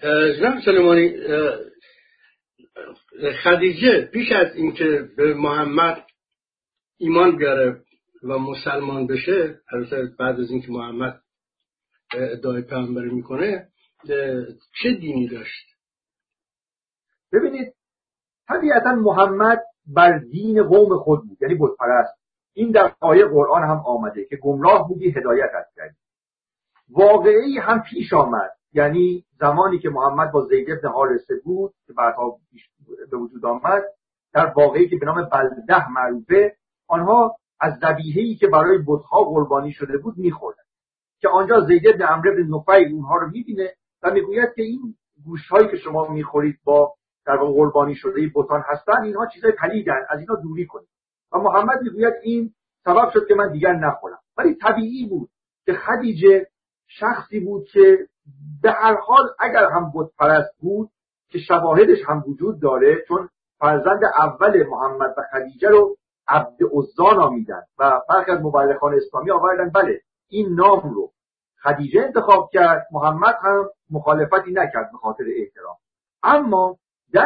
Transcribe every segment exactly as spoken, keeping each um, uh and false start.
جناب سلیمانی، خدیجه پیش از اینکه به محمد ایمان بیاره و مسلمان بشه، البته بعد از اینکه محمد ادعای پیامبری میکنه، چه دینی داشت؟ ببینید، طبیعتا محمد بر دین قوم خود بود، یعنی بت پرست. این در آیه قرآن هم آمده که گمراه بودی هدایتت کردی. واقعی هم پیش آمد، یعنی زمانی که محمد با زید بن حارثه بود که بعدها به وجود آمد، در واقعی که به نام بلده معروفه، آنها از ذبیحه‌ای که برای بت‌ها قربانی شده بود می‌خوردن، که آنجا زید بن عمرو بن نفیل اونها رو می‌بینه و میگوید که این گوشت‌هایی که شما می‌خورید با در واقع قربانی شده بتان هستن، اینها چیزای پلیدن، از اینا دوری کنید. و محمد میگوید این سبب شد که من دیگر نخورم. ولی طبیعی بود که خدیجه شخصی بود که به هر حال اگر هم بت پرست بود، که شواهدش هم وجود داره، چون فرزند اول محمد و خدیجه رو عبد عزا نامیدن و برخی از مورخان اسلامی آوردن بله این نام رو خدیجه انتخاب کرد، محمد هم مخالفتی نکرد به خاطر احترام. اما در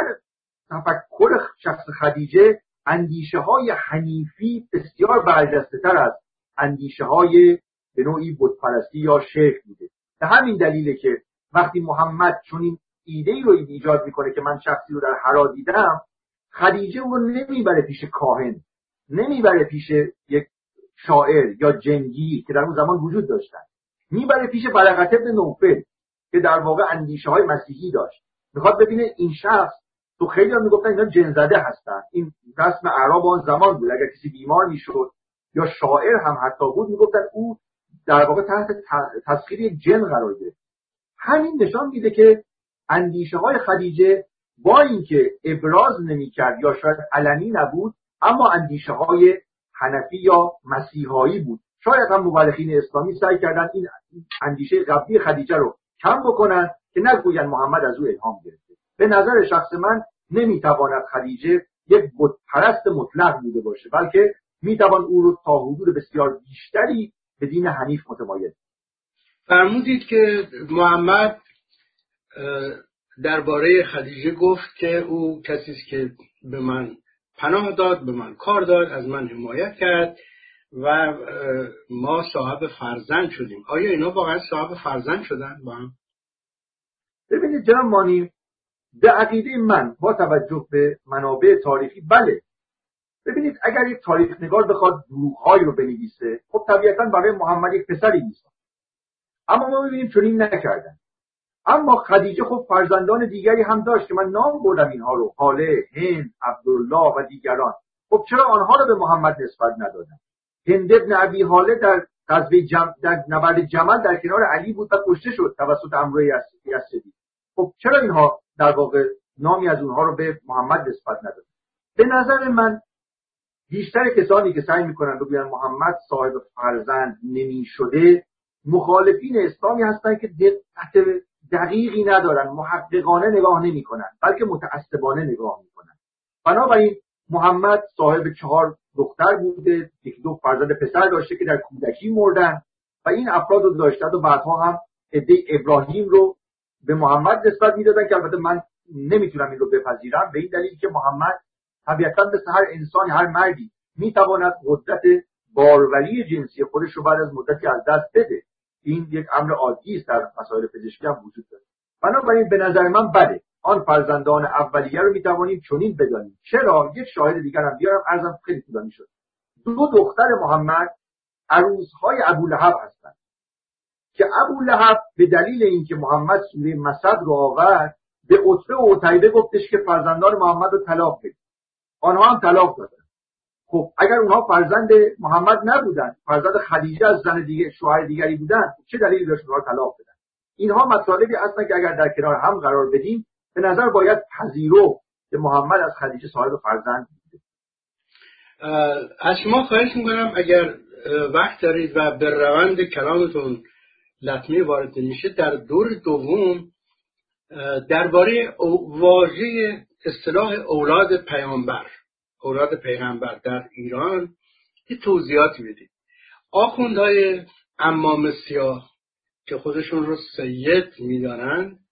تفکر شخص خدیجه اندیشه های حنیفی بسیار برجسته تر از اندیشه های به نوعی بت پرستی یا شرک بوده. به همین دلیله که وقتی محمد چون این ایده ای رو ایجاد میکنه که من شخصی رو در حرا دیدم، خدیجه اون رو نمیبره پیش کاهن، نمیبره پیش یک شاعر یا جنگی که در اون زمان وجود داشتن، میبره پیش ورقه بن نوفل که در واقع اندیشه های مسیحی داشت. میخواد ببینه این شخص، تو خیلی هم میگفتن اینا جن زده هستن، این رسم اعراب آن زمان بود، اگر کسی بیمار میشد یا شاعر هم حتی بود میگفتن او در واقع تحت تسخیر یک جن قرار گرفت. همین نشان میده که اندیشه های خدیجه با اینکه ابراز نمیکرد یا شاید علنی نبود، اما اندیشه های حنفی یا مسیحایی بود. شاید هم مورخین اسلامی سعی کردن این اندیشه قبلی خدیجه رو کم بکنن که نگوین محمد از او الهام گرفته. به نظر شخص من نمیتواند خدیجه یک بت پرست مطلق بوده باشه، بلکه میتوان او رو تا حدود بسیار بیشتری به دین حنیف متمایل. فرمودید که محمد درباره خدیجه گفت که او کسی است که به من پناه داد، به من کار داد، از من حمایت کرد و ما صاحب فرزند شدیم. آیا اینا واقعا صاحب فرزند شدن با هم؟ ببینید جناب مانی، به عقیده من با توجه به منابع تاریخی بله. ببینید اگر یک تاریخ نگار بخواد دروغ‌هایی رو بنویسه، خب طبیعتاً برای محمد یک پسری نیست، اما ما می‌بینیم چنین نکردن. اما خدیجه خب فرزندان دیگری هم داشت که من نام بردم اینها رو، حاله، هند، عبدالله و دیگران. خب چرا آنها رو به محمد نسبت ندادن؟ هند ابن ابی حاله در غزوه جم... در نبرد جمل در کنار علی بود و کشته شد توسط عمرو یزدی. خب چرا اینها در واقع نامی از اونها رو به محمد نسبت ندادن؟ به نظر من بیشتر کسانی که سعی میکنن بگوین محمد صاحب فرزند نمی شده مخالفین اسلامی هستند که دقت دقیقی ندارن، محققانه نگاه نمی کنن، بلکه متعصبانه نگاه میکنن. بنابراین محمد صاحب چهار دختر بوده، یک دو فرزند پسر داشته که در کودکی مردن و این افراد رو داشتند و بعدها هم عده ابراهیم رو به محمد نسبت میدادن که البته من نمیتونم این رو بپذیرم، به این دلیل که محمد طبیعتاً مثل هر انسانی، هر مردی میتواند قدرت باروری جنسی خودش رو بعد از مدتی از دست بده. این یک امر عادی است، در مسائل پزشکی هم وجود داره. بنابراین به نظر من بله، آن فرزندان اولیه رو میتوانیم چنین بدانیم. چرا؟ یک شاهد دیگر هم بیارم، عرضم خیلی طولانی شد. دو دختر محمد عروسهای ابولهب هستند که ابولهب به دلیل اینکه محمد سوره مسد رو آورد به عتبه و عتیبه گفتش که فرزندان محمد رو طلاق بدید. آنها هم طلاق دادن. خب اگر اونها فرزند محمد نبودن، فرزند خدیجه از زن دیگه شوهر دیگری بودن، چه دلیلی داشت اونها طلاق بدن؟ اینها مطالبی هستن که اگر در کنار هم قرار بدیم به نظر باید پذیرو که محمد از خدیجه صاحب فرزند بوده. از شما خواهش میکنم اگر وقت دارید و به روند کلامتون لطمه وارد میشه، در دور دوم درباره واژه اصطلاح اولاد پیامبر، اولاد پیغمبر در ایران یه توضیحاتی بدید. آخوندهای عمام سیاه که خودشون رو سید میدانند